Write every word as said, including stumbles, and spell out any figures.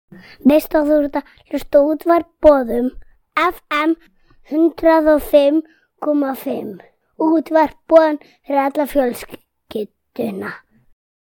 Veistu að þú ert að hlusta á Útvarp Boðum F M hundrað og fimm komma fimm. Útvarp Boðum fyrir alla fjölskylduna.